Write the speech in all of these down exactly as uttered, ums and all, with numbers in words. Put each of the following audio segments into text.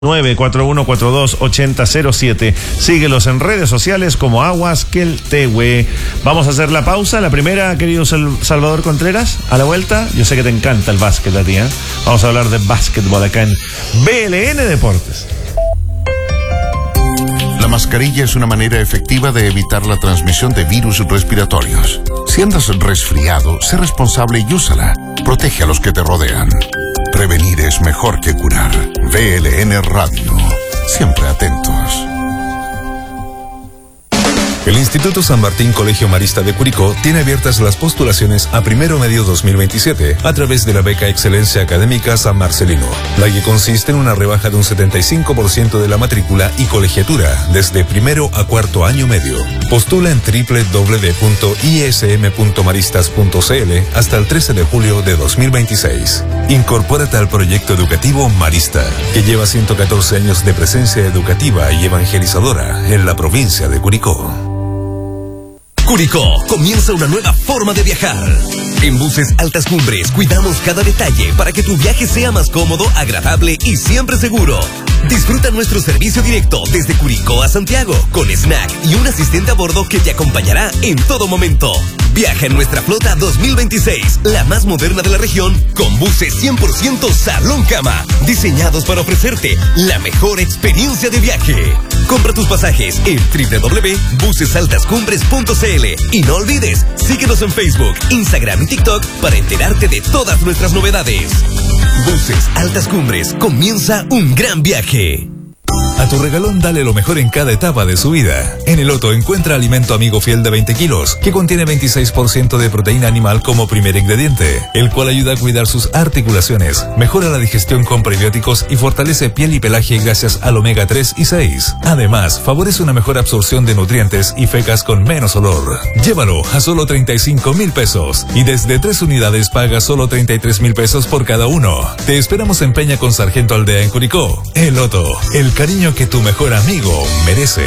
nueve cuatro uno cuatro dos ocho cero cero siete. Síguelos en redes sociales como Aguas Queltehue. Vamos a hacer la pausa. La primera, querido Salvador Contreras, a la vuelta. Yo sé que te encanta el básquet a ti, ¿eh? Vamos a hablar de básquetbol acá en B L N Deportes. La mascarilla es una manera efectiva de evitar la transmisión de virus respiratorios. Si andas resfriado, sé responsable y úsala. Protege a los que te rodean. Prevenir es mejor que curar. B L N Radio. Siempre atentos. El Instituto San Martín Colegio Marista de Curicó tiene abiertas las postulaciones a primero medio dos mil veintisiete a través de la beca Excelencia Académica San Marcelino, la que consiste en una rebaja de un setenta y cinco por ciento de la matrícula y colegiatura desde primero a cuarto año medio. Postula en doble u doble u doble u punto i s m punto maristas punto c l hasta el trece de julio de dos mil veintiséis. Incorpórate al proyecto educativo Marista, que lleva ciento catorce años de presencia educativa y evangelizadora en la provincia de Curicó. Curicó, comienza una nueva forma de viajar. En Buses Altas Cumbres cuidamos cada detalle para que tu viaje sea más cómodo, agradable y siempre seguro. Disfruta nuestro servicio directo desde Curicó a Santiago, con snack y un asistente a bordo que te acompañará en todo momento. Viaja en nuestra flota dos mil veintiséis, la más moderna de la región, con buses cien por ciento salón cama, diseñados para ofrecerte la mejor experiencia de viaje. Compra tus pasajes en doble u doble u doble u punto buses altas cumbres punto c l y no olvides, síguenos en Facebook, Instagram y TikTok para enterarte de todas nuestras novedades. Buses Altas Cumbres, comienza un gran viaje. A tu regalón dale lo mejor en cada etapa de su vida. En el Otto encuentra alimento amigo fiel de veinte kilos, que contiene veintiséis por ciento de proteína animal como primer ingrediente, el cual ayuda a cuidar sus articulaciones, mejora la digestión con prebióticos y fortalece piel y pelaje gracias al omega tres y seis. Además, favorece una mejor absorción de nutrientes y fecas con menos olor. Llévalo a solo treinta y cinco mil pesos y desde tres unidades paga solo treinta y tres mil pesos por cada uno. Te esperamos en Peña con Sargento Aldea en Curicó. El Otto, el cariño que tu mejor amigo merece.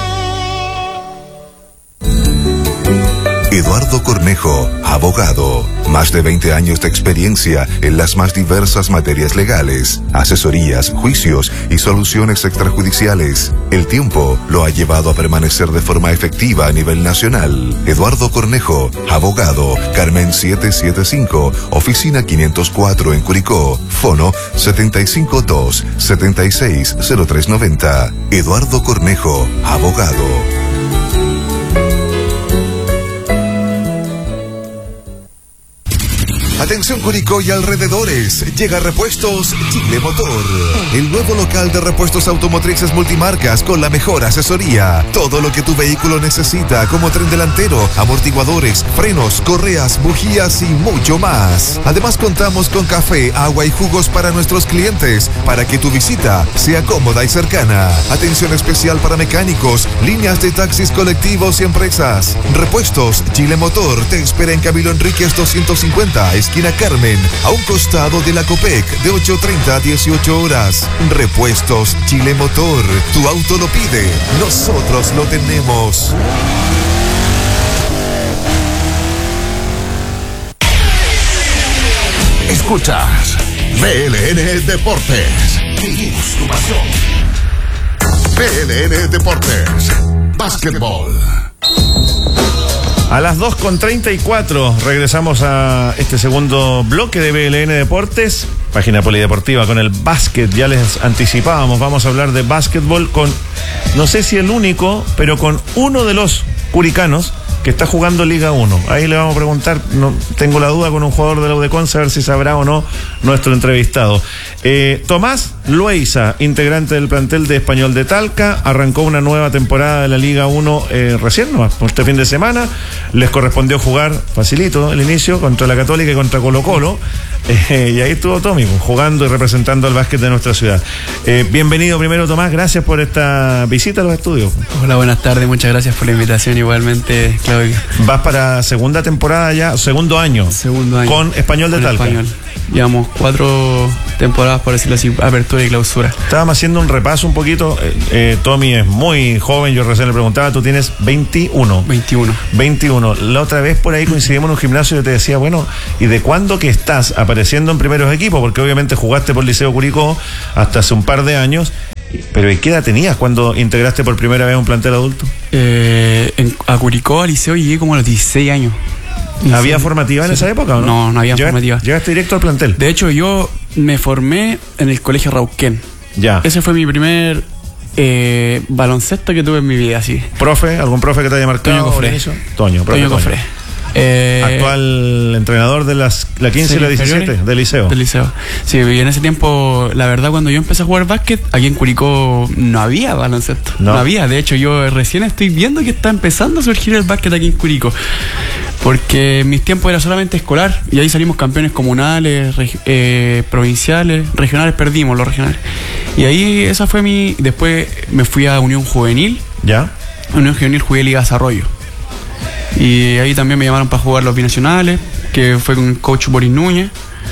Eduardo Cornejo, abogado. Más de veinte años de experiencia en las más diversas materias legales, asesorías, juicios y soluciones extrajudiciales. El tiempo lo ha llevado a permanecer de forma efectiva a nivel nacional. Eduardo Cornejo, abogado. Carmen setecientos setenta y cinco, oficina quinientos cuatro en Curicó. Fono setenta y cinco dos, setenta y seis cero tres noventa. Eduardo Cornejo, abogado. Atención Curicó y alrededores, llega Repuestos Chile Motor, el nuevo local de repuestos automotrices multimarcas con la mejor asesoría. Todo lo que tu vehículo necesita, como tren delantero, amortiguadores, frenos, correas, bujías y mucho más. Además contamos con café, agua y jugos para nuestros clientes, para que tu visita sea cómoda y cercana. Atención especial para mecánicos, líneas de taxis colectivos y empresas. Repuestos Chile Motor te espera en Camilo Enríquez doscientos cincuenta, esquina Carmen, a un costado de la Copec, de ocho treinta a dieciocho horas. Repuestos Chile Motor, tu auto lo pide, nosotros lo tenemos. Escuchas B L N Deportes. Vivimos tu pasión. B L N Deportes. Básquetbol. A las dos con treinta y cuatro regresamos a este segundo bloque de B L N Deportes, página polideportiva con el básquet. Ya les anticipábamos, vamos a hablar de básquetbol con, no sé si el único, pero con uno de los curicanos que está jugando Liga uno. Ahí le vamos a preguntar, no, tengo la duda con un jugador de la U D E C O N C E, a ver si sabrá o no nuestro entrevistado. Eh, Tomás Loaiza, integrante del plantel de Español de Talca, arrancó una nueva temporada de la Liga uno eh, recién, ¿no? Este fin de semana les correspondió jugar facilito el inicio contra la Católica y contra Colo Colo, eh, y ahí estuvo Tommy jugando y representando al básquet de nuestra ciudad. Eh, bienvenido primero, Tomás, gracias por esta visita a los estudios. Hola, buenas tardes, muchas gracias por la invitación igualmente. Claro Liceo hoy día. Vas para segunda temporada ya, segundo año. Segundo año. Con Español de Con Talca. Español. Llevamos cuatro temporadas, por decirlo así, apertura y clausura. Estábamos haciendo un repaso un poquito. Eh, eh, Tommy es muy joven, yo recién le preguntaba, tú tienes veintiuno. veintiuno. veintiuno. La otra vez por ahí coincidimos en un gimnasio y yo te decía, bueno, ¿y de cuándo que estás apareciendo en primeros equipos? Porque obviamente jugaste por Liceo Curicó hasta hace un par de años. Pero ¿y qué edad tenías cuando integraste por primera vez un plantel adulto? Eh, en, a Curicó, al Liceo, llegué como a los dieciséis años. ¿Había formativa en sí. esa época o no? No, no había ¿Llegaste, formativa. ¿Llegaste directo al plantel? De hecho, yo me formé en el colegio Rauquén. Ya. Ese fue mi primer eh, baloncesto que tuve en mi vida, así. ¿Profe? ¿Algún profe que te haya marcado? Toño Cofré. Toño, profe Toño Toño. Cofré. Eh, Actual entrenador de las, la quince sí, y la diecisiete inferiores, del Liceo. Del Liceo. Sí, y en ese tiempo, la verdad, cuando yo empecé a jugar básquet, aquí en Curicó no había baloncesto. No. No, había. De hecho, yo recién estoy viendo que está empezando a surgir el básquet aquí en Curicó. Porque en mis tiempos era solamente escolar. Y ahí salimos campeones comunales, reg- eh, provinciales, regionales, perdimos los regionales. Y ahí esa fue mi... Después me fui a Unión Juvenil. ¿Ya? Unión Juvenil jugué Liga Desarrollo. Y ahí también me llamaron para jugar los binacionales, que fue con el coach Boris Núñez.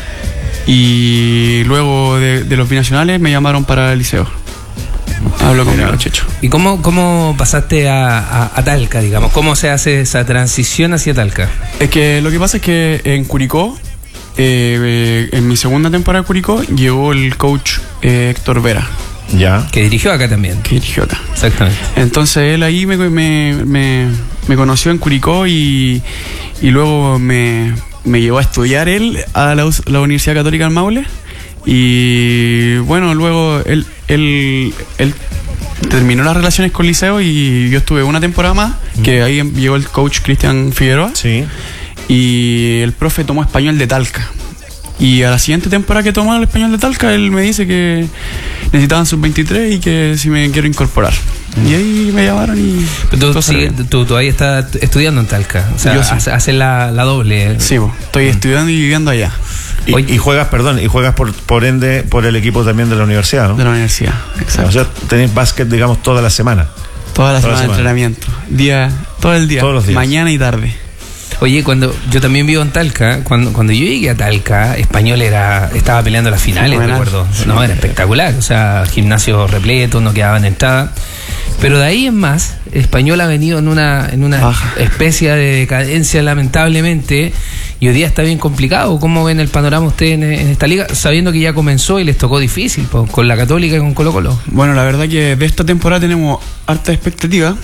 Y luego de, de los binacionales me llamaron para el Liceo. Hablo con mi Checho. ¿Y cómo, cómo pasaste a, a, a Talca, digamos? ¿Cómo se hace esa transición hacia Talca? Es que lo que pasa es que en Curicó, eh, en mi segunda temporada de Curicó, llegó el coach eh, Héctor Vera, Ya. Que dirigió acá también. que dirigió acá. Exactamente. Entonces él ahí me, me, me, me conoció en Curicó y, y luego me, me llevó a estudiar él a la, la Universidad Católica del Maule. Y bueno, luego él, él, él terminó las relaciones con Liceo y yo estuve una temporada más, mm. que ahí llegó el coach Cristian Figueroa. Sí. Y el profe tomó Español de Talca. Y a la siguiente temporada que tomó el Español de Talca, él me dice que necesitaban sub veintitrés y que si me quiero incorporar. Mm. Y ahí me llamaron y... Pero tú, sigue, tú todavía estás estudiando en Talca. O sea, Yo sí. haces la, la doble. Sí, bo, estoy mm. estudiando y viviendo allá. Y, y juegas, perdón, y juegas por, por ende por el equipo también de la universidad, ¿no? De la universidad, exacto. O sea, tenés básquet, digamos, toda la semana. Toda la Toda semana la de entrenamiento. Día, todo el día. Todos los días. Mañana y tarde. Oye, cuando yo también vivo en Talca, cuando, cuando yo llegué a Talca, Español era estaba peleando las finales, Fenomenal. recuerdo. Sí. No, era espectacular. O sea, gimnasio repleto, no quedaban entradas. Pero de ahí en más, Español ha venido en una, en una Baja. especie de decadencia, lamentablemente, y hoy día está bien complicado. ¿Cómo ven el panorama ustedes en, en esta liga? Sabiendo que ya comenzó y les tocó difícil, po, con la Católica y con Colo Colo. Bueno, la verdad que de esta temporada tenemos harta expectativa,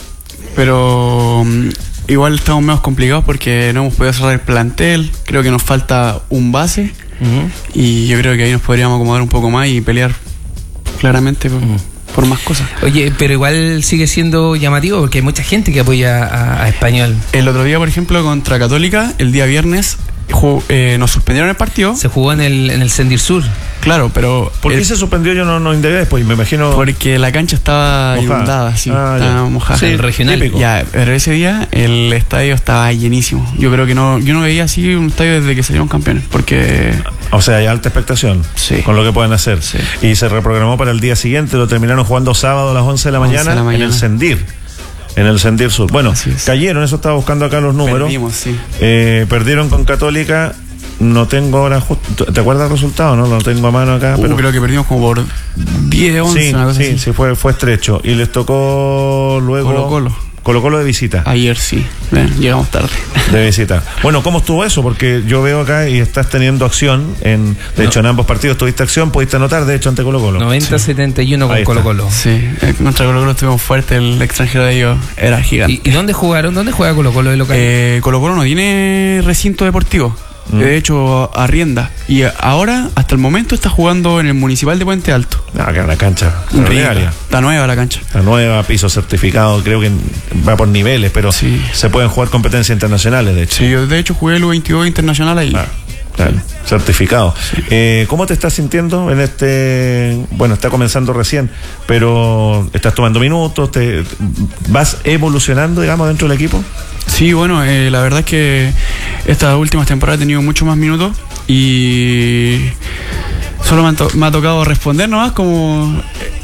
pero um, igual estamos menos complicados porque no hemos podido cerrar el plantel. Creo que nos falta un base Uh-huh. y yo creo que ahí nos podríamos acomodar un poco más y pelear claramente por, Uh-huh. por más cosas. Oye, pero igual sigue siendo llamativo porque hay mucha gente que apoya a, a Español. El otro día, por ejemplo, contra Católica, el día viernes, jugó- eh, nos suspendieron el partido. Se jugó en el, en el Sendir Sur. Claro, pero... ¿Por qué el- se suspendió? Yo no, no indagué después, me imagino. Porque la cancha estaba Mojada. inundada, sí, Ah, ya. estaba mojada. Sí, el regional. típico. Ya, pero ese día el estadio estaba llenísimo. Yo creo que no, yo no veía así un estadio desde que salieron campeones, porque O sea, hay alta expectación Sí. con lo que pueden hacer. Sí. Y se reprogramó para el día siguiente, lo terminaron jugando sábado a las once de la once mañana, de la mañana. en el Sendir. En el Sendir Sur. Bueno, Así es. cayeron, eso estaba buscando acá los números. perdimos, sí. Eh, perdieron con Católica. No tengo ahora justo. ¿Te acuerdas el resultado? No lo tengo a mano acá. Uh, pero creo que perdimos como por diez, once, sí, una cosa sí, así. sí, fue, fue estrecho. Y les tocó luego. Colo-Colo. Colo-Colo de visita. Ayer sí, Ven, llegamos tarde. De visita. Bueno, ¿cómo estuvo eso? Porque yo veo acá y estás teniendo acción. en De No. hecho, en ambos partidos tuviste acción, pudiste anotar, de hecho, ante Colo-Colo. noventa setenta y uno Ahí con está. Colo Colo. Sí, eh, contra Colo Colo estuvimos fuertes, el extranjero de ellos era gigante. ¿Y, ¿Y dónde jugaron? ¿Dónde juega Colo Colo de local? Eh, Colo Colo no tiene recinto deportivo. Mm. De hecho, arrienda. Y ahora, hasta el momento, está jugando en el Municipal de Puente Alto. Ah, que una cancha Rica. extraordinaria. Está nueva la cancha. La nueva, piso certificado, creo que va por niveles, pero Sí. se pueden jugar competencias internacionales, de hecho. Sí, yo de hecho jugué el U veintidós internacional ahí. Ah, claro, certificado. Eh, ¿Cómo te estás sintiendo en este? Bueno, está comenzando recién, pero estás tomando minutos, te vas evolucionando, digamos, dentro del equipo. Sí, bueno, eh, la verdad es que estas últimas temporadas he tenido mucho más minutos y solo me, han to- me ha tocado responder nomás como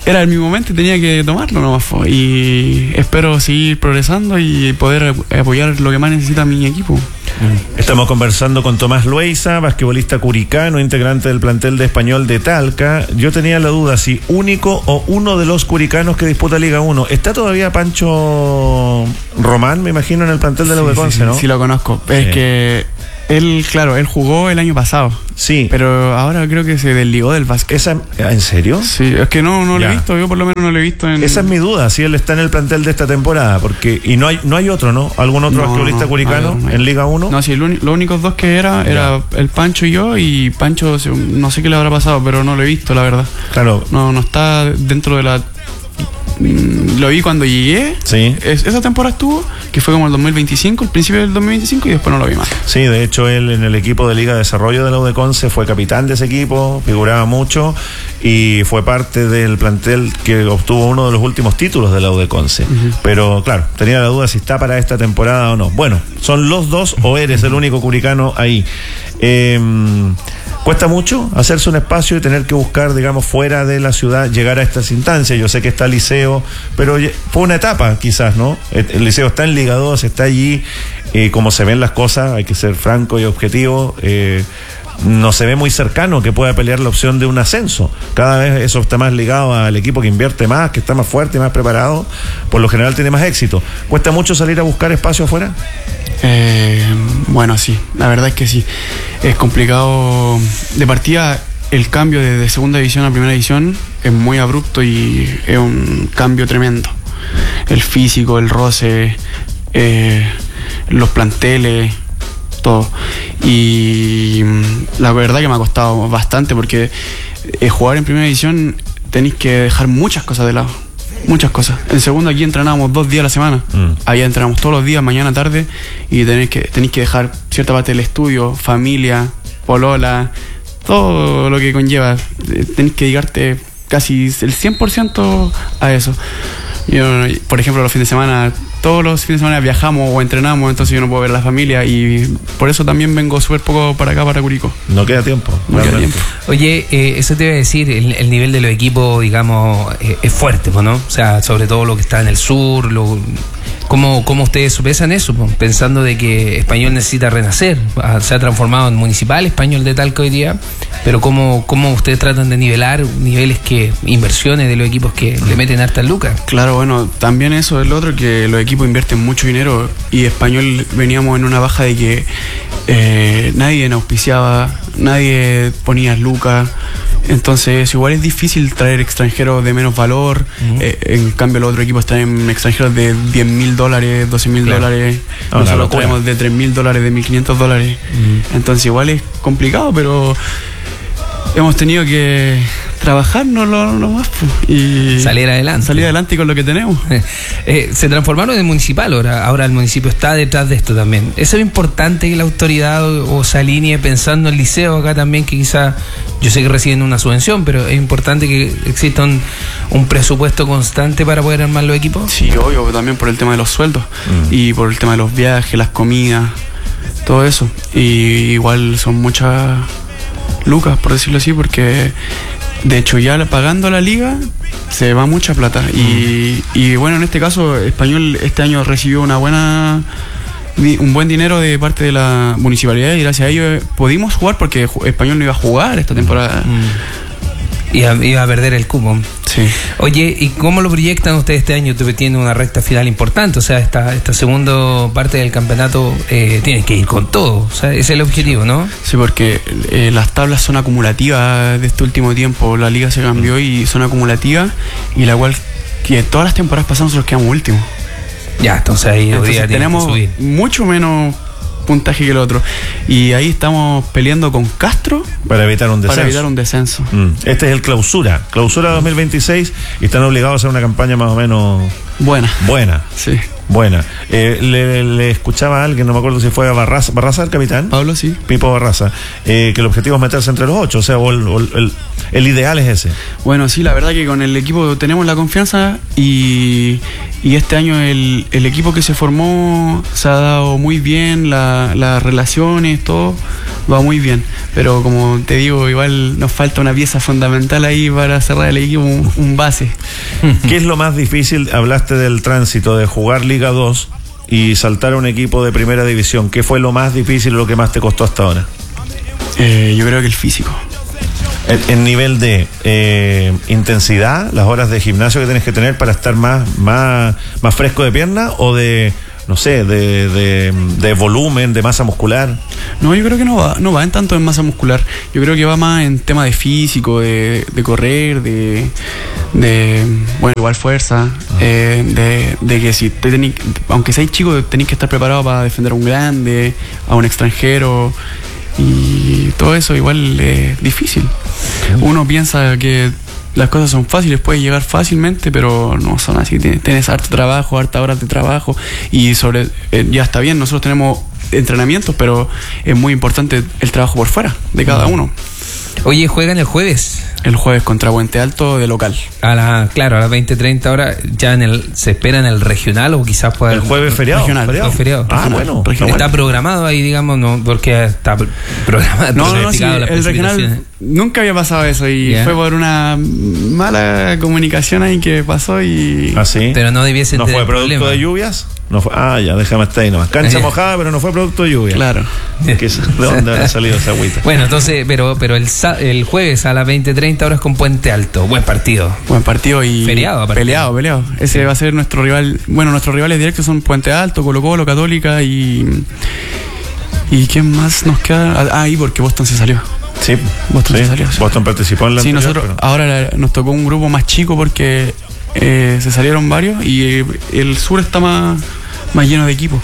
era mi momento y tenía que tomarlo nomás. Y espero seguir progresando y poder apoyar lo que más necesita mi equipo. Estamos conversando con Tomás Loaiza, basquetbolista curicano, integrante del plantel de Español de Talca. Yo tenía la duda si único o uno de los curicanos que disputa Liga uno. ¿Está todavía Pancho Román, me imagino, en el plantel de la U de Conce, sí, sí, no? Sí, lo conozco. Sí. Es que él, claro, él jugó el año pasado. Sí. Pero ahora creo que se desligó del básquet. ¿Esa, ¿En serio? Sí, es que no, no lo he visto, yo por lo menos no lo he visto en... Esa es mi duda, si él está en el plantel de esta temporada, porque y no hay no hay otro, ¿no? ¿Algún otro no, basquetbolista no, curicano no, no, no. en Liga uno? No, sí, lo, los únicos dos que era, era ya. el Pancho y yo, y Pancho no sé qué le habrá pasado, pero no lo he visto, la verdad. Claro. No, no está dentro de la... Lo vi cuando llegué. Sí. Es, esa temporada estuvo, que fue como el dos mil veinticinco, el principio del dos mil veinticinco, y después no lo vi más. Sí, de hecho él en el equipo de Liga de Desarrollo de la U de Conce fue capitán de ese equipo, figuraba mucho y fue parte del plantel que obtuvo uno de los últimos títulos de la U de Conce. Uh-huh. Pero claro, tenía la duda si está para esta temporada o no. Bueno, son los dos o eres el único curicano ahí. Eh, Cuesta mucho hacerse un espacio y tener que buscar, digamos, fuera de la ciudad, llegar a estas instancias. Yo sé que está el liceo, pero fue una etapa quizás, ¿no? El liceo está en Liga dos, está allí, eh, como se ven las cosas, hay que ser franco y objetivo, eh, no se ve muy cercano que pueda pelear la opción de un ascenso. Cada vez eso está más ligado al equipo que invierte más, que está más fuerte y más preparado, por lo general tiene más éxito. ¿Cuesta mucho salir a buscar espacio afuera? Eh, bueno, sí, la verdad es que sí. Es complicado. De partida, el cambio de, de segunda división a primera división es muy abrupto y es un cambio tremendo. El físico, el roce, eh, los planteles, todo. Y la verdad que me ha costado bastante porque eh, jugar en primera división tenéis que dejar muchas cosas de lado. Muchas cosas. En segundo aquí entrenábamos dos días a la semana. Mm. Allá entrenamos todos los días, mañana, tarde, y tenéis que, tenéis que dejar cierta parte del estudio, familia, polola, todo lo que conlleva. Tenéis que dedicarte casi el cien por ciento a eso. Yo, por ejemplo, los fines de semana, todos los fines de semana viajamos o entrenamos, entonces yo no puedo ver a la familia y por eso también vengo súper poco para acá, para Curicó. No queda tiempo. No queda tiempo. Oye, eh, eso te iba a decir, el, el nivel de los equipos, digamos, eh, es fuerte, ¿no? O sea, sobre todo lo que está en el sur, lo... ¿Cómo, ¿Cómo ustedes sopesan eso? Pensando de que Español necesita renacer, se ha transformado en Municipal Español de Talca hoy día, pero ¿cómo, cómo ustedes tratan de nivelar niveles que, inversiones de los equipos que le meten hartas lucas? Claro, bueno, también eso es lo otro, que los equipos invierten mucho dinero y Español veníamos en una baja de que eh, nadie nos auspiciaba, nadie ponía lucas. Entonces igual es difícil traer extranjeros de menos valor. Uh-huh. eh, en cambio los otros equipos traen extranjeros de diez mil dólares, doce mil claro. dólares. No, nosotros traemos de tres mil dólares, de mil quinientos dólares. Uh-huh. Entonces igual es complicado, pero hemos tenido que trabajarnos lo, lo más y salir adelante salir adelante con lo que tenemos. eh, se transformaron en municipal ahora, ahora el municipio está detrás de esto también. Eso es importante, que la autoridad o, o se alinee pensando en el liceo acá también, que quizá, yo sé que reciben una subvención, pero es importante que exista un, un presupuesto constante para poder armar los equipos. Sí, obvio, también por el tema de los sueldos mm. y por el tema de los viajes, las comidas, todo eso. Y igual son muchas lucas, por decirlo así, porque de hecho ya pagando la liga se va mucha plata. Mm. Y, y bueno, en este caso Español este año recibió una buena un buen dinero de parte de la municipalidad y gracias a ello pudimos jugar, porque Español no iba a jugar esta temporada. Mm. Iba, iba a perder el cupo. Sí. Oye, ¿y cómo lo proyectan ustedes este año? Tiene una recta final importante, o sea, esta, esta segunda parte del campeonato eh, tiene que ir con todo, o sea, ese es el objetivo, ¿no? Sí, porque eh, las tablas son acumulativas de este último tiempo, la liga se cambió y son acumulativas, y la cual que todas las temporadas pasadas nosotros quedamos últimos. Ya, entonces ahí entonces día tenemos que mucho menos puntaje que el otro, y ahí estamos peleando con Castro para evitar un descenso. Para evitar un descenso. Mm. Este es el clausura, clausura dos mil veintiséis, y están obligados a hacer una campaña más o menos buena. Buena. Sí. Buena. Eh, le, le escuchaba a alguien, no me acuerdo si fue a Barraza, Barraza el capitán. Pablo, sí. Pipo Barraza, eh, que el objetivo es meterse entre los ocho, o sea, o el, o el, el ideal es ese. Bueno, sí, la verdad que con el equipo tenemos la confianza y, y este año el, el equipo que se formó se ha dado muy bien, la, las relaciones, todo va muy bien. Pero como te digo, igual nos falta una pieza fundamental ahí para cerrar el equipo, un, un base. ¿Qué es lo más difícil? Hablaste del tránsito de jugar Liga dos y saltar a un equipo de primera división. ¿Qué fue lo más difícil o lo que más te costó hasta ahora? Eh, yo creo que el físico. En, en nivel de eh, intensidad, las horas de gimnasio que tienes que tener para estar más, más, más fresco de pierna, o de, no sé, de, de, de volumen, de masa muscular. No, yo creo que no va, no va en tanto en masa muscular. Yo creo que va más en tema de físico, de, de correr, de, de bueno, igual fuerza, ah. eh, de, de que si te tení, aunque seáis chicos, tenéis que estar preparados para defender a un grande, a un extranjero. Y todo eso igual es difícil. Uno piensa que las cosas son fáciles, puedes llegar fácilmente, pero no son así. Tienes harto trabajo, harta horas de trabajo y sobre eh, ya está bien, nosotros tenemos entrenamientos, pero es muy importante el trabajo por fuera de cada uno. Oye, ¿juegan el jueves? El jueves contra Puente Alto de local. A la, claro, a las veinte treinta horas ya en el, se espera en el regional o quizás pueda... El jueves feriado. Regional. Feriado. feriado. Ah, bueno. Regional. Está programado ahí, digamos, no, porque está programado. No, no, no, sí, el regional nunca había pasado eso y yeah. fue por una mala comunicación ahí que pasó y... ¿Ah, sí? Pero no debiese ¿No fue producto problema. de lluvias? No fue, ah, ya, déjame estar ahí nomás. Cancha mojada, pero no fue producto de lluvia. Claro. ¿De dónde habrá salido esa agüita? Bueno, entonces, pero pero el, el jueves a las veinte treinta horas con Puente Alto. Buen partido. Buen partido y... Feriado, aparte. Peleado, peleado. Ese sí. va a ser nuestro rival. Bueno, nuestros rivales directos son Puente Alto, Colo Colo, Católica y... ¿Y quién más nos queda? Ah, ahí porque Boston se salió. Sí, Boston sí. se salió. Boston participó en la Sí, anterior, nosotros pero... ahora la, nos tocó un grupo más chico porque eh, se salieron varios y eh, el sur está más... más lleno de equipos.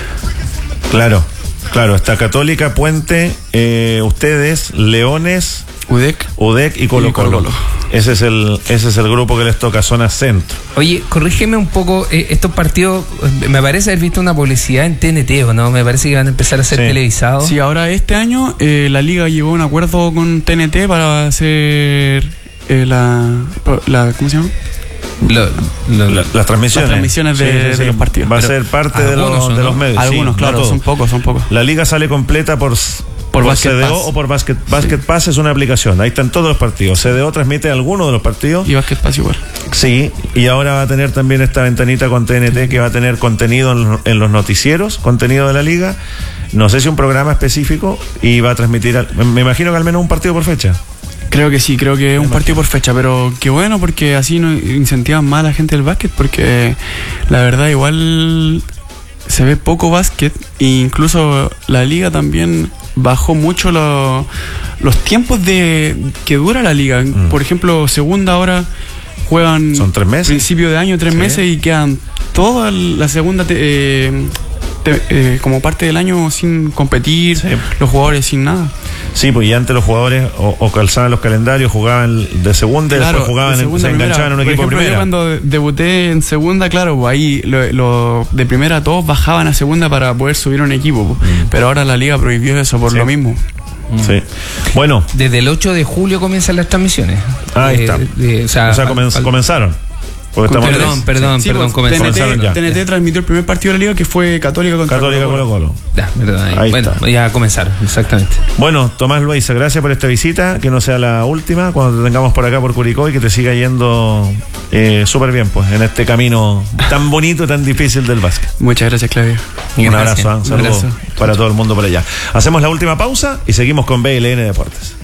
Claro, claro, está Católica, Puente, eh, ustedes, Leones, U D E C, U D E C y Colo Colo. Colo. Ese es el ese es el grupo que les toca, zona centro. Oye, corrígeme un poco, eh, estos partidos, me parece haber visto una publicidad en T N T, ¿o no? Me parece que van a empezar a ser sí. televisados. Sí, ahora este año eh, la liga llegó a un acuerdo con T N T para hacer eh, la, la, ¿cómo se llama? Lo, lo, la, las transmisiones, las transmisiones de, sí, sí, sí. de los partidos. Va a ser parte de los, de los medios. Algunos, sí, claro, no son pocos, son pocos. La liga sale completa por, por, por C D O Pass. O por Basket, Basket sí. Pass es una aplicación. Ahí están todos los partidos. C D O transmite algunos de los partidos. Y Basket Pass igual. Sí, y ahora va a tener también esta ventanita con T N T que va a tener contenido en, en los noticieros, contenido de la liga. No sé si un programa específico y va a transmitir, me imagino que al menos un partido por fecha. Creo que sí, creo que es un partido por fecha, pero qué bueno porque así no incentivan más a la gente del básquet, porque la verdad igual se ve poco básquet e incluso la liga también bajó mucho lo, los tiempos de que dura la liga. Mm. Por ejemplo, segunda hora juegan son tres meses, principio de año tres sí. meses y quedan toda la segunda te, eh, te, eh, como parte del año sin competir, sí. los jugadores sin nada. Sí, pues y antes los jugadores o, o calzaban los calendarios, jugaban de segunda y claro, después jugaban, de segunda, en, se enganchaban en un equipo ejemplo, de primera. Yo cuando debuté en segunda, claro, pues ahí lo, lo, de primera todos bajaban a segunda para poder subir a un equipo, pues. mm. pero ahora la liga prohibió eso por sí. lo mismo. Sí. Bueno. Desde el ocho de julio comienzan las transmisiones. Ahí está. De, de, o sea, o sea comen, al, comenzaron. Perdón, perdón, perdón, sí, perdón, pues, comenzaron. T N T, T N T transmitió el primer partido de la liga que fue Católica contra Católica Colo Colo. Ya, perdón, ahí. Ahí bueno, está. Ya comenzaron, exactamente. Bueno, Tomás Loaiza, gracias por esta visita, que no sea la última, cuando te tengamos por acá por Curicó y que te siga yendo eh, súper bien, pues, en este camino tan bonito y tan difícil del básquet. Muchas gracias, Claudio. Un gracias. abrazo, ¿eh? Un saludo abrazo. Para todo el mundo por allá. Hacemos la última pausa y seguimos con B L N Deportes.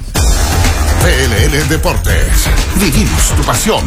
B L N Deportes. Vivimos tu pasión.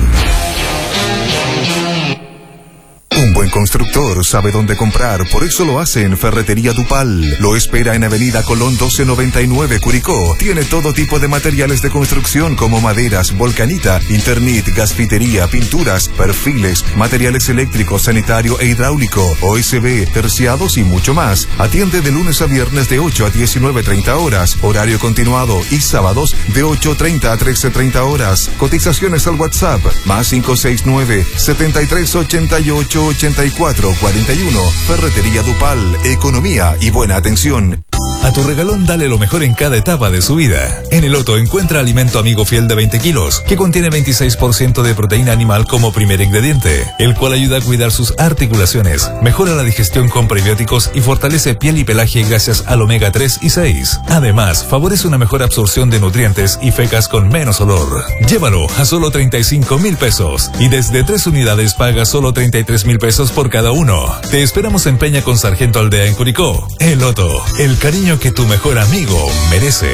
Un buen constructor sabe dónde comprar, por eso lo hace en Ferretería Dupal. Lo espera en Avenida Colón doce noventa y nueve, Curicó. Tiene todo tipo de materiales de construcción como maderas, volcanita, Internet, gasfitería, pinturas, perfiles, materiales eléctricos, sanitario e hidráulico, O S B, terciados y mucho más. Atiende de lunes a viernes de ocho a diecinueve treinta horas, horario continuado, y sábados de ocho treinta a trece treinta horas. Cotizaciones al WhatsApp, más cinco seis nueve, setenta y tres ochenta y ocho ochenta y cuatro cuarenta y uno. Ferretería Dupal, economía y buena atención. A tu regalón dale lo mejor en cada etapa de su vida. En el Loto encuentra alimento amigo fiel de veinte kilos, que contiene veintiséis por ciento de proteína animal como primer ingrediente, el cual ayuda a cuidar sus articulaciones, mejora la digestión con prebióticos y fortalece piel y pelaje gracias al omega tres y seis. Además, favorece una mejor absorción de nutrientes y fecas con menos olor. Llévalo a solo treinta y cinco mil pesos y desde tres unidades paga solo treinta y tres mil pesos por cada uno. Te esperamos en Peña con Sargento Aldea en Curicó. El Loto, el cariño que tu mejor amigo merece.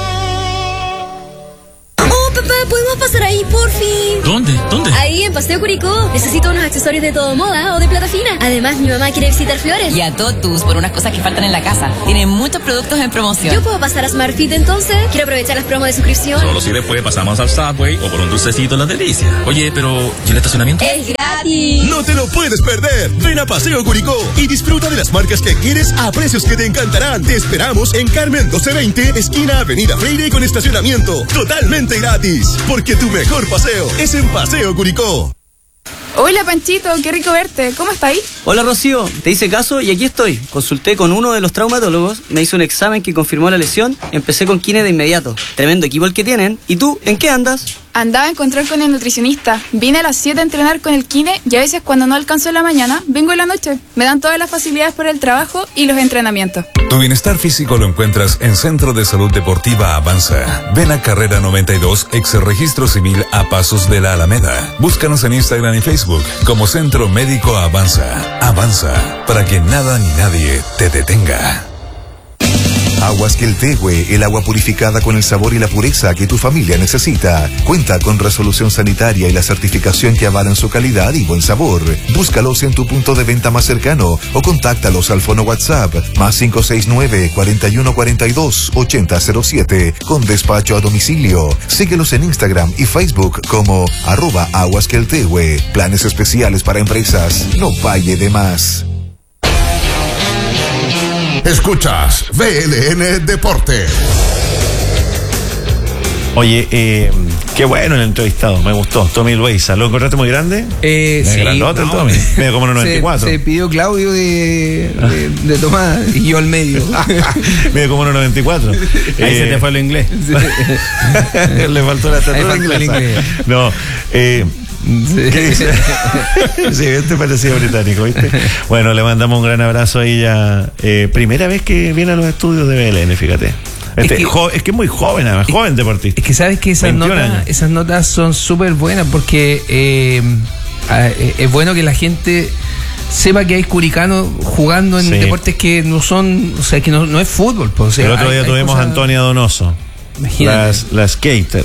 Oh, papá, ¿podemos pasar ahí, por fin? ¿Dónde? ¿Dónde? Ahí, en Paseo Curicó. Necesito unos accesorios de todo moda o de plata fina. Además, mi mamá quiere visitar Flores. Y a Totus por unas cosas que faltan en la casa. Tienen muchos productos en promoción. ¿Yo puedo pasar a SmartFit entonces? Quiero aprovechar las promos de suscripción. Solo si después pasamos al Subway o por un dulcecito en las delicias. Oye, pero ¿y el estacionamiento? ¡Es gratis! ¡No te lo puedes perder! Ven a Paseo Curicó y disfruta de las marcas que quieres a precios que te encantarán. Te esperamos en Carmen doce veinte, esquina Avenida Freire, con estacionamiento totalmente gratis. Porque tu mejor paseo es en Paseo Curicó. Hola Panchito, qué rico verte. ¿Cómo estáis? Hola Rocío, te hice caso y aquí estoy. Consulté con uno de los traumatólogos, me hizo un examen que confirmó la lesión, empecé con kine de inmediato. Tremendo equipo el que tienen. ¿Y tú, en qué andas? Andaba a encontrar con el nutricionista. Vine a las siete a entrenar con el kine y a veces cuando no alcanzo en la mañana, vengo en la noche. Me dan todas las facilidades por el trabajo y los entrenamientos. Tu bienestar físico lo encuentras en Centro de Salud Deportiva Avanza. Ven a Carrera noventa y dos, ex Registro Civil a Pasos de la Alameda. Búscanos en Instagram y Facebook como Centro Médico Avanza. Avanza, para que nada ni nadie te detenga. Aguas Queltehue, el agua purificada con el sabor y la pureza que tu familia necesita. Cuenta con resolución sanitaria y la certificación que avalan su calidad y buen sabor. Búscalos en tu punto de venta más cercano o contáctalos al fono WhatsApp más cinco seis nueve, cuarenta y uno cuarenta y dos, ochenta cero siete con despacho a domicilio. Síguelos en Instagram y Facebook como arroba Aguas Queltehue. Planes especiales para empresas. No pague de más. Escuchas V L N Deportes. Oye, eh, qué bueno el entrevistado, me gustó. Tommy Luisa, ¿lo encontraste muy grande? Eh, me sí. grandote el No, Tommy, medio como uno noventa y cuatro. Se, se pidió Claudio de, de, de Tomás y yo al medio. medio como uno noventa y cuatro. Ahí eh, se te fue lo inglés. Le faltó la estatura inglesa. No, eh... Sí. Sí, este parecía británico, ¿viste? Bueno, le mandamos un gran abrazo ahí ya. Eh, primera vez que viene a los estudios de V L N, fíjate. Este, es, que, jo, es que es muy joven, además, joven deportista. Es que sabes que esas notas, esas notas son súper buenas porque eh, eh, es bueno que la gente sepa que hay curicanos jugando en sí. deportes que no son, o sea, que no, no es fútbol. Pues, o sea, el otro día hay, tuvimos a cosas... Antonia Donoso. Las, las skater.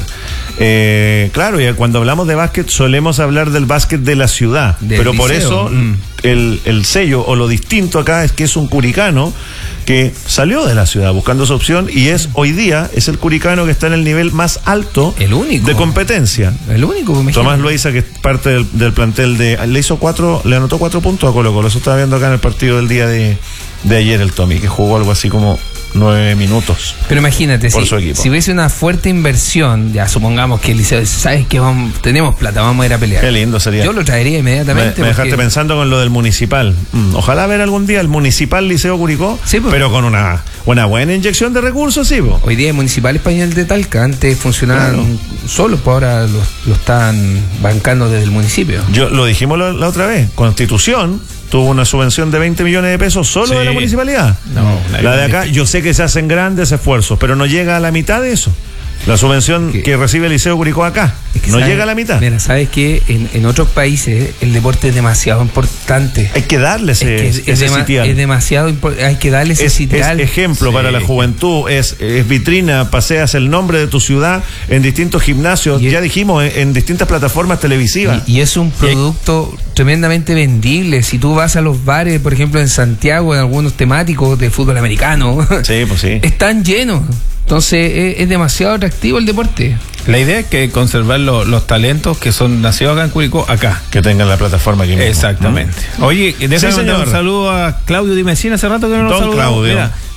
Eh, claro, y cuando hablamos de básquet solemos hablar del básquet de la ciudad, del pero liceo. Por eso mm. el, el sello o lo distinto acá es que es un curicano que salió de la ciudad buscando su opción y es hoy día es el curicano que está en el nivel más alto el único. de competencia. El único. Tomás Loaiza, que es parte del, del plantel de, le hizo cuatro, le anotó cuatro puntos a Colo Colo. Eso estaba viendo acá en el partido del día de, de ayer el Tommy, que jugó algo así como nueve minutos. Pero imagínate, por si, su equipo. si hubiese una fuerte inversión, ya supongamos que el liceo, sabes que vamos, tenemos plata, vamos a ir a pelear. Qué lindo sería. Yo lo traería inmediatamente. Me, me dejaste porque... pensando con lo del municipal. Mm, ojalá ver algún día el municipal Liceo Curicó, sí, pues, pero con una, una buena inyección de recursos, sí. Pues. Hoy día el municipal español de Talca, antes funcionaban claro. solos, pues ahora lo, lo están bancando desde el municipio. Yo lo dijimos la, la otra vez, Constitución tuvo una subvención de veinte millones de pesos solo sí. de la municipalidad. No, la de acá, yo sé que se hacen grandes esfuerzos, pero no llega a la mitad de eso. La subvención que, que recibe el Liceo Curicó acá es que no sabe, llega a la mitad. Mira, sabes que en, en otros países el deporte es demasiado importante. Hay que darle ese, es que es, ese es, sitial. Es demasiado importante. Hay que darle ese es, sitial. Es ejemplo sí. para la juventud, es, es vitrina, paseas el nombre de tu ciudad en distintos gimnasios, y ya es, dijimos, en, en distintas plataformas televisivas. Y, y es un producto hay, tremendamente vendible. Si tú vas a los bares, por ejemplo en Santiago, en algunos temáticos de fútbol americano, sí, pues sí. están llenos. Entonces es, es demasiado atractivo el deporte. La idea es que conservar lo, los talentos que son nacidos acá en Curicó, acá. Que tengan la plataforma aquí mismo. Exactamente. ¿No? Oye, déjame sí, mandar un saludo a Claudio Di Messina, hace rato que no nos saludamos. Claudio. Mira,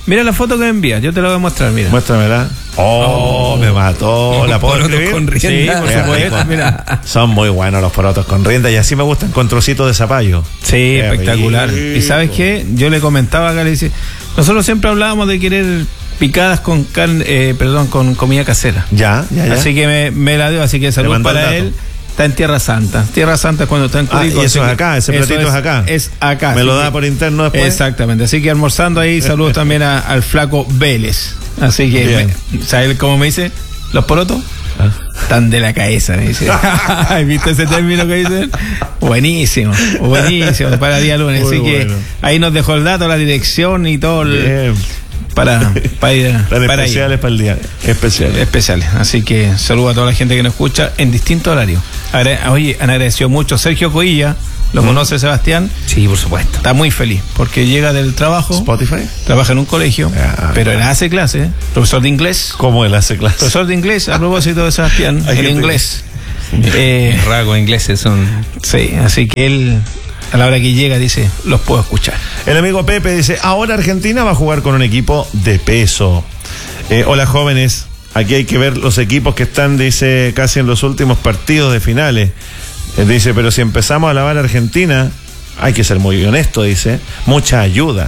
Mira la foto que me envías, yo te la voy a mostrar, mira. Muéstramela. Oh, oh, me mató. ¿La puedo escribir? Con rienda. Sí, por supuesto, mira. Son muy buenos los porotos con rienda y así me gustan, con trocitos de zapallo. Sí, qué espectacular. Rico. Y ¿sabes qué? Yo le comentaba acá, le dice, nosotros siempre hablábamos de querer picadas con carne, eh, perdón, con comida casera. Ya, ya, ya. Así que me, me la dio, así que salud para él. Está en Tierra Santa. Tierra Santa es cuando está en Curicó. Ah, y eso es acá, ese platito es, es acá. Es acá. Me lo da por interno después. Exactamente. Así que almorzando ahí, saludos también a, al flaco Vélez. Así que, me, ¿sabes cómo me dice? ¿Los porotos? Ah. Están de la cabeza, me dice. ¿Viste ese término que dicen? Buenísimo, buenísimo, para día lunes. Muy Así bueno. que ahí nos dejó el dato, la dirección y todo el... Bien. Para, para ir para, para especiales ir. Para el día especiales especiales así que saludo a toda la gente que nos escucha en distintos horarios. Oye, han agradecido mucho Sergio Coilla, ¿lo mm. conoce Sebastián? Sí, por supuesto. Está muy feliz porque llega del trabajo, Spotify, trabaja en un colegio, ah, pero él hace clase, profesor de inglés. ¿Cómo él hace clase? Profesor de inglés, a propósito de Sebastián, el inglés. Eh, rasgos ingleses son. Sí, así que él, a la hora que llega, dice, los puedo escuchar. El amigo Pepe dice, ahora Argentina va a jugar con un equipo de peso. Eh, hola jóvenes, aquí hay que ver los equipos que están, dice, casi en los últimos partidos de finales. Eh, dice, pero si empezamos a lavar a Argentina, hay que ser muy honesto, dice, mucha ayuda.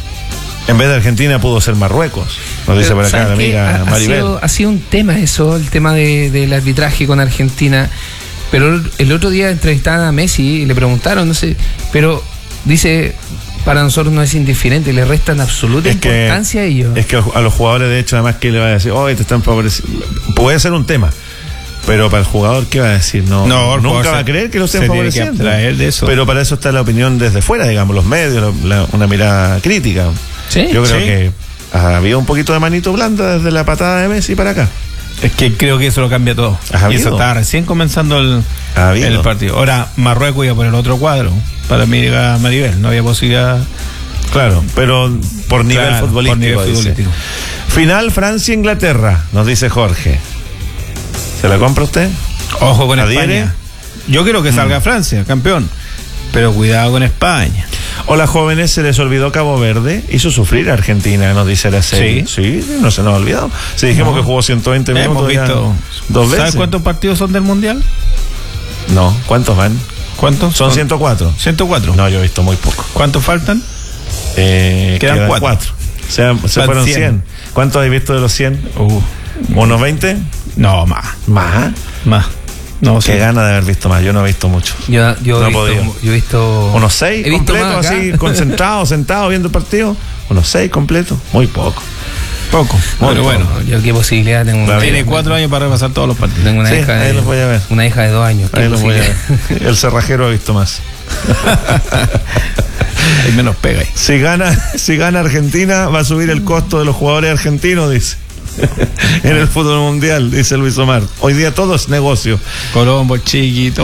En vez de Argentina pudo ser Marruecos, nos dice por acá la amiga ha, Maribel. Ha sido, ha sido un tema eso, el tema de, del arbitraje con Argentina. Pero el otro día entrevistaban a Messi y le preguntaron, no sé, pero dice, para nosotros no es indiferente, le restan absoluta es importancia que, a ellos. Es que a los jugadores, de hecho, además que le va a decir, oye, te están favoreciendo. Puede ser un tema, pero para el jugador, ¿qué va a decir? No, no nunca va a creer que lo estén favoreciendo. De eso. Pero para eso está la opinión desde fuera, digamos, los medios, la, una mirada crítica. ¿Sí? Yo creo ¿Sí? que había un poquito de manito blanda desde la patada de Messi para acá. Es que creo que eso lo cambia todo. Y eso está recién comenzando el, el partido. Ahora Marruecos iba por el otro cuadro. Para mí llega Maribel, no había posibilidad. Claro, pero por nivel claro, futbolístico. Por nivel futbolístico. Final Francia-Inglaterra, nos dice Jorge. ¿Se la compra usted? Ojo con ¿Adhiere? España. Yo quiero que salga mm. Francia, campeón. Pero cuidado con España. Hola jóvenes, se les olvidó Cabo Verde. Hizo sufrir a Argentina, nos dice la serie. Sí, sí, no se nos ha olvidado. Si dijimos no. que jugó ciento veinte minutos. Hemos visto dos veces. ¿Sabes cuántos partidos son del Mundial? No, ¿cuántos van? ¿Cuántos? Son ciento cuatro. ciento cuatro. No, yo he visto muy poco. ¿Cuántos faltan? Eh, quedan quedan cuatro. cuatro. O sea, se fueron cien. cien. ¿Cuántos has visto de los cien? Uh. ¿Unos veinte? No, más. ¿Más? Más. No, Qué sí. gana de haber visto más, yo no he visto mucho. Yo, yo, no he, visto, yo he visto. Unos seis completos, así, concentrados, sentados, viendo el partido. Unos seis completos, muy poco. Poco. Muy bueno, bueno, yo qué posibilidad tengo. Una Tiene hija, cuatro años para repasar todos los partidos. Tengo una sí, hija de, ahí los voy a ver. Una hija de dos años. Ahí los voy a ver. El cerrajero ha visto más. Ahí menos pega ahí. Si gana, si gana Argentina, va a subir el costo de los jugadores argentinos, dice. En el fútbol mundial, dice Luis Omar. Hoy día todo es negocio. Colombo, chiquito.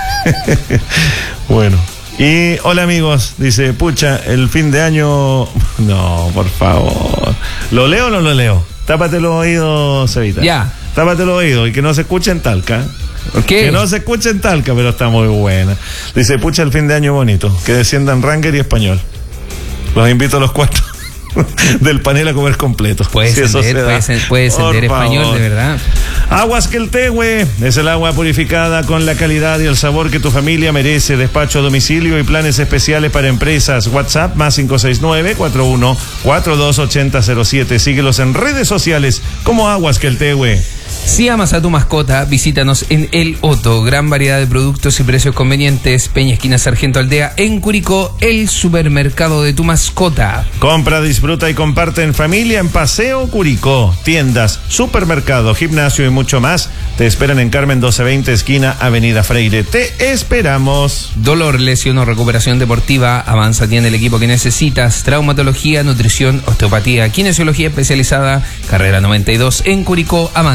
Bueno. Y hola amigos, dice, pucha, el fin de año. No, por favor. ¿Lo leo o no lo leo? Tápate los oídos, Cevita. Ya. Tápate los oídos y que no se escuche en Talca. ¿Qué? Que no se escuche en Talca, pero está muy buena. Dice, pucha, el fin de año bonito. Que desciendan Ranger y Español. Los invito a los cuatro del panel a comer completo. Puede si descender, puede, ser, puede descender Español, de verdad. Aguas Queltehue es el agua purificada con la calidad y el sabor que tu familia merece. Despacho a domicilio y planes especiales para empresas. WhatsApp más cinco seis nueve, cuatro uno cuatro dos, ocho cero cero siete. Síguelos en redes sociales como Aguas Queltehue. Si amas a tu mascota, visítanos en El Otto. Gran variedad de productos y precios convenientes. Peña Esquina Sargento Aldea en Curicó, el supermercado de tu mascota. Compra, disfruta y comparte en familia en Paseo Curicó. Tiendas, supermercado, gimnasio y mucho más te esperan en Carmen doce veinte, esquina Avenida Freire. Te esperamos. Dolor, lesión o recuperación deportiva, Avanza tiene el equipo que necesitas. Traumatología, nutrición, osteopatía, kinesiología especializada, carrera noventa y dos en Curicó. Avanza.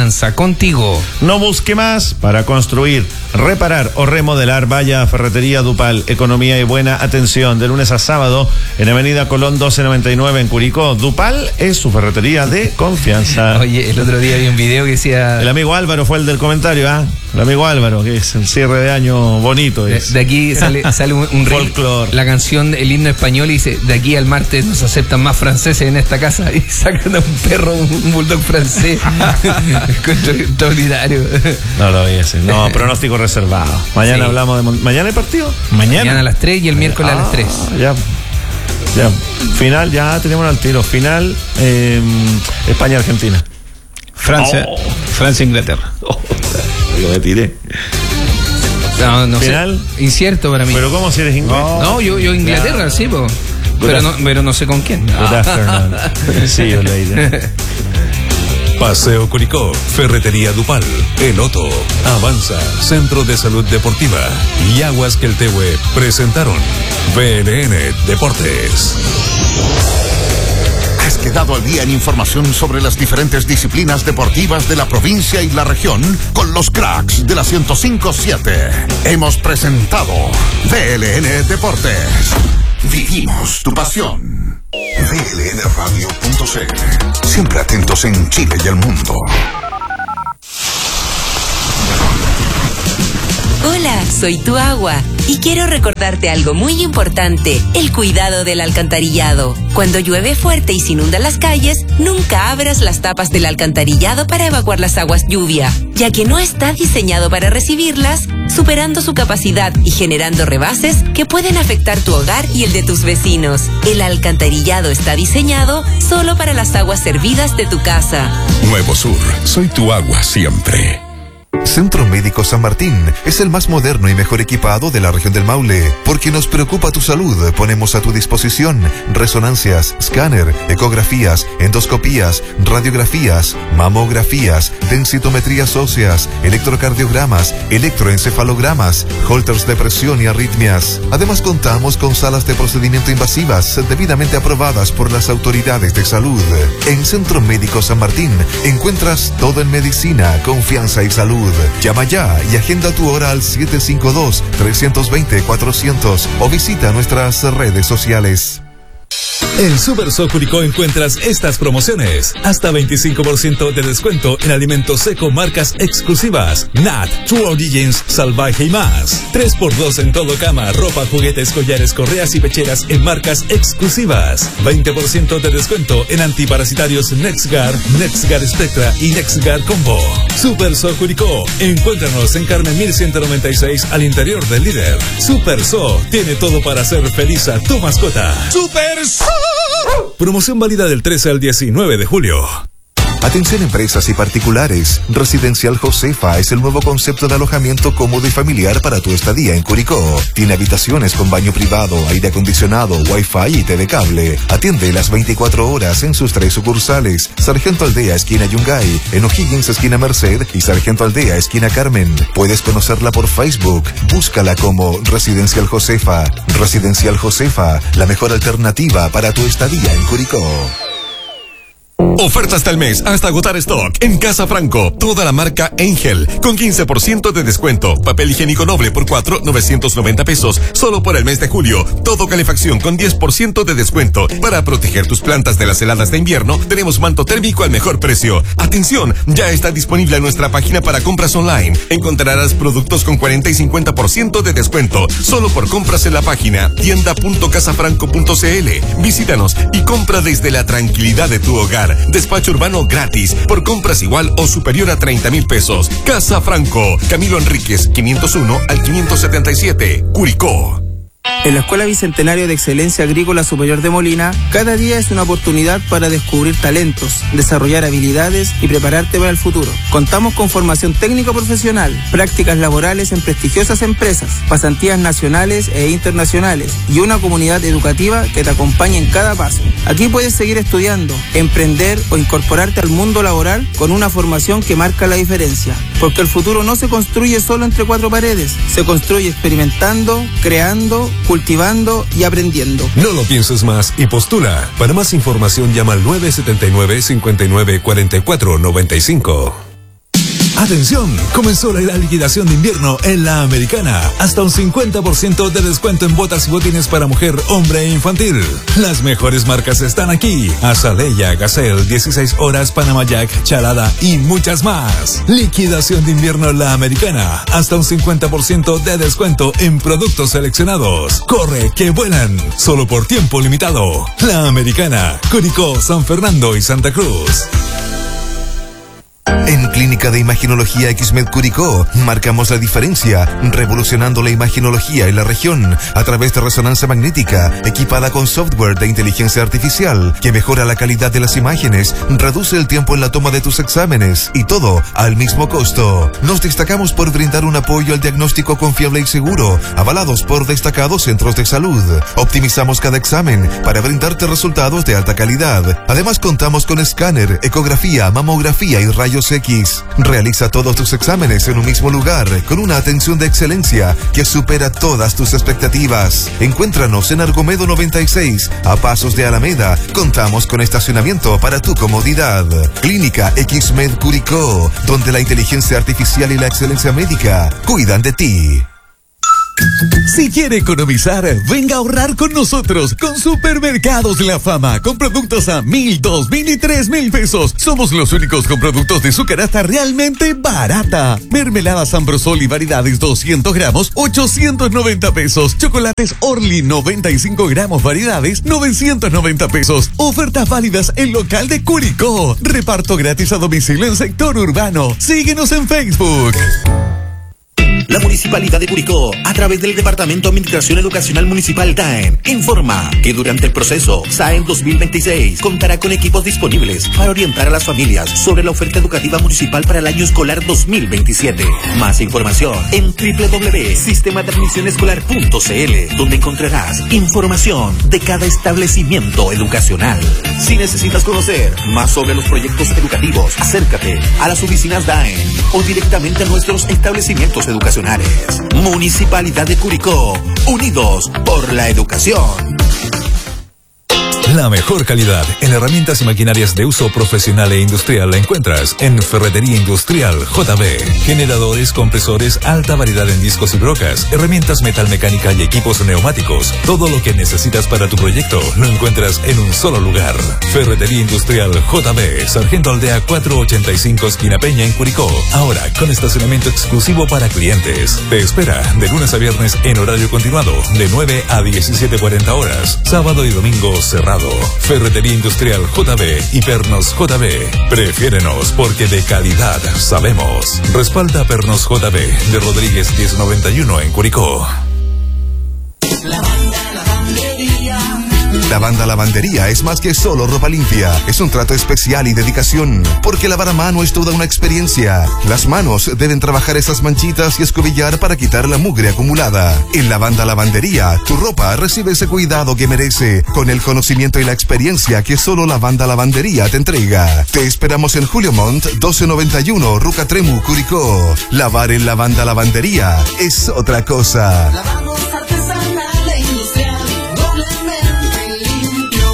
contigo. No busque más para construir, reparar o remodelar. Vaya a Ferretería Dupal, economía y buena atención. De lunes a sábado en Avenida Colón doce noventa y nueve en Curicó. Dupal es su ferretería de confianza. Oye, el otro día vi un video que decía... El amigo Álvaro fue el del comentario, ¿ah? ¿eh? El amigo Álvaro, que es el cierre de año bonito. De, de aquí sale, sale un, un folclore. La canción, el himno español, y dice: de aquí al martes nos aceptan más franceses en esta casa. Y sacan a un perro, un bulldog francés. Extraordinario. No lo vi ese. No, pronóstico reservado. Mañana sí. hablamos de... ¿Mañana hay partido? Mañana. Mañana a las tres y el miércoles ah, a las tres. Ya. Ya. Final, ya tenemos al tiro. Final, eh, España-Argentina. Francia, oh. Francia-Inglaterra. Oh, yo me tiré. No, no Final sé. Incierto para mí. ¿Pero cómo si eres inglés? No, no yo, yo Inglaterra, yeah. sí, po. Pero no, pero no sé con quién. Good afternoon. Sí, yo leí. Paseo Curicó, Ferretería Dupal, Eloto, Avanza, Centro de Salud Deportiva y Aguas Queltehue presentaron B L N Deportes. Has quedado al día en información sobre las diferentes disciplinas deportivas de la provincia y la región con los cracks de la ciento cinco punto siete. Hemos presentado B L N Deportes. Vivimos tu pasión. B L N radio punto c l. Siempre atentos en Chile y el mundo. Hola, soy tu agua y quiero recordarte algo muy importante, el cuidado del alcantarillado. Cuando llueve fuerte y se inundan las calles, nunca abras las tapas del alcantarillado para evacuar las aguas lluvia, ya que no está diseñado para recibirlas, superando su capacidad y generando rebases que pueden afectar tu hogar y el de tus vecinos. El alcantarillado está diseñado solo para las aguas servidas de tu casa. Nuevo Sur, soy tu agua siempre. Centro Médico San Martín es el más moderno y mejor equipado de la región del Maule. Porque nos preocupa tu salud, ponemos a tu disposición resonancias, escáner, ecografías, endoscopías, radiografías, mamografías, densitometrías óseas, electrocardiogramas, electroencefalogramas, holters de presión y arritmias. Además contamos con salas de procedimiento invasivas debidamente aprobadas por las autoridades de salud. En Centro Médico San Martín encuentras todo en medicina, confianza y salud. Llama ya y agenda tu hora al siete cinco dos, tres dos cero, cuatrocientos o visita nuestras redes sociales. En Super So Curicó encuentras estas promociones. Hasta veinticinco por ciento de descuento en alimentos seco marcas exclusivas. Nat, True Origins, Salvaje y más. tres por dos en todo cama, ropa, juguetes, collares, correas y pecheras en marcas exclusivas. veinte por ciento de descuento en antiparasitarios NexGard, NexGard Spectra y NexGard Combo. Super So Curicó. Encuéntranos en Carmen mil ciento noventa y seis al interior del líder. Super So tiene todo para hacer feliz a tu mascota. Super So. Promoción válida del trece al diecinueve de julio. Atención empresas y particulares. Residencial Josefa es el nuevo concepto de alojamiento cómodo y familiar para tu estadía en Curicó. Tiene habitaciones con baño privado, aire acondicionado, wifi y T V cable. Atiende las veinticuatro horas en sus tres sucursales. Sargento Aldea, esquina Yungay, en O'Higgins, esquina Merced y Sargento Aldea, esquina Carmen. Puedes conocerla por Facebook. Búscala como Residencial Josefa. Residencial Josefa, la mejor alternativa para tu estadía en Curicó. Oferta hasta el mes, hasta agotar stock. En Casa Franco, toda la marca Angel, con quince por ciento de descuento. Papel higiénico noble por cuatro, novecientos noventa pesos, solo por el mes de julio. Todo calefacción con diez por ciento de descuento. Para proteger tus plantas de las heladas de invierno, tenemos manto térmico al mejor precio. Atención, ya está disponible en nuestra página para compras online. Encontrarás productos con cuarenta y cincuenta por ciento de descuento, solo por compras en la página tienda punto casafranco punto c l. Visítanos y compra desde la tranquilidad de tu hogar. Despacho urbano gratis por compras igual o superior a treinta mil pesos. Casa Franco, Camilo Enríquez, quinientos uno al quinientos setenta y siete, Curicó. En la Escuela Bicentenario de Excelencia Agrícola Superior de Molina, cada día es una oportunidad para descubrir talentos, desarrollar habilidades y prepararte para el futuro. Contamos con formación técnica profesional, prácticas laborales en prestigiosas empresas, pasantías nacionales e internacionales y una comunidad educativa que te acompaña en cada paso. Aquí puedes seguir estudiando, emprender o incorporarte al mundo laboral con una formación que marca la diferencia. Porque el futuro no se construye solo entre cuatro paredes, se construye experimentando, creando, cultivando y aprendiendo. No lo pienses más y postula. Para más información llama al nueve siete nueve, cinco nueve cuatro cuatro nueve cinco. Atención, comenzó la gran liquidación de invierno en La Americana. Hasta un cincuenta por ciento de descuento en botas y botines para mujer, hombre e infantil. Las mejores marcas están aquí. Azaleya, Gazelle, dieciséis horas, Panama Jack, Charada y muchas más. Liquidación de invierno en La Americana. Hasta un cincuenta por ciento de descuento en productos seleccionados. Corre, que vuelan. Solo por tiempo limitado. La Americana, Curicó, San Fernando y Santa Cruz. En Clínica de Imaginología X-Med Curicó marcamos la diferencia, revolucionando la imaginología en la región a través de resonancia magnética, equipada con software de inteligencia artificial que mejora la calidad de las imágenes, reduce el tiempo en la toma de tus exámenes y todo al mismo costo. Nos destacamos por brindar un apoyo al diagnóstico confiable y seguro, avalados por destacados centros de salud. Optimizamos cada examen para brindarte resultados de alta calidad. Además contamos con escáner, ecografía, mamografía y rayos X. Realiza todos tus exámenes en un mismo lugar con una atención de excelencia que supera todas tus expectativas. Encuéntranos en Argomedo noventa y seis, a pasos de Alameda. Contamos con estacionamiento para tu comodidad. Clínica X-Med Curicó, donde la inteligencia artificial y la excelencia médica cuidan de ti. Si quiere economizar, venga a ahorrar con nosotros con Supermercados La Fama, con productos a mil, dos mil y tres mil pesos. Somos los únicos con productos de su canasta realmente barata. Mermelada San Brosol y variedades doscientos gramos, ochocientos noventa pesos. Chocolates Orly noventa y cinco gramos variedades, novecientos noventa pesos. Ofertas válidas en local de Curicó. Reparto gratis a domicilio en sector urbano. Síguenos en Facebook. La Municipalidad de Curicó, a través del Departamento de Administración Educacional Municipal D A E M, informa que durante el proceso S A E M dos mil veintiséis contará con equipos disponibles para orientar a las familias sobre la oferta educativa municipal para el año escolar dos mil veintisiete. Más información en doble u doble u doble u punto sistema de admisión escolar punto c l, donde encontrarás información de cada establecimiento educacional. Si necesitas conocer más sobre los proyectos educativos, acércate a las oficinas D A E M o directamente a nuestros establecimientos educacionales. Municipalidad de Curicó, unidos por la educación. La mejor calidad en herramientas y maquinarias de uso profesional e industrial la encuentras en Ferretería Industrial J B. Generadores, compresores, alta variedad en discos y brocas, herramientas metalmecánica y equipos neumáticos. Todo lo que necesitas para tu proyecto lo encuentras en un solo lugar. Ferretería Industrial J B, Sargento Aldea cuatrocientos ochenta y cinco, esquina Peña en Curicó. Ahora con estacionamiento exclusivo para clientes. Te espera de lunes a viernes en horario continuado, de nueve a diecisiete cuarenta horas. Sábado y domingo cerrado. Ferretería Industrial J B y Pernos J B. Prefiérenos porque de calidad sabemos. Respalda a Pernos J B de Rodríguez diez noventa y uno en Curicó. La Banda Lavandería es más que solo ropa limpia. Es un trato especial y dedicación, porque lavar a mano es toda una experiencia. Las manos deben trabajar esas manchitas y escobillar para quitar la mugre acumulada. En La Banda Lavandería, tu ropa recibe ese cuidado que merece, con el conocimiento y la experiencia que solo La Banda Lavandería te entrega. Te esperamos en Julio Montt, doce noventa y uno, Rucatremu, Curicó. Lavar en La Banda Lavandería es otra cosa. Lavamos artesanal e industrial, doblemente limpio.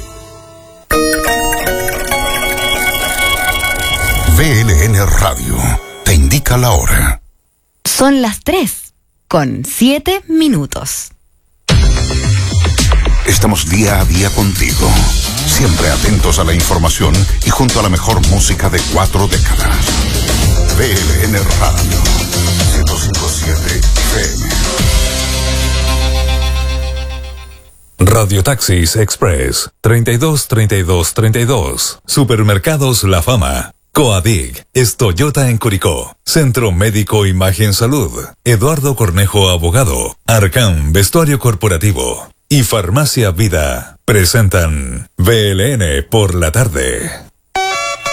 V L N Radio te indica la hora. Son las tres con siete minutos. Estamos día a día contigo, siempre atentos a la información y junto a la mejor música de cuatro décadas. V L N Radio ciento cinco punto siete F M. Radio Taxis Express treinta y dos treinta y dos treinta y dos. Supermercados La Fama. Coadig es Toyota en Curicó. Centro Médico Imagen Salud. Eduardo Cornejo Abogado. Arcán Vestuario Corporativo. Y Farmacia Vida presentan V L N por la tarde.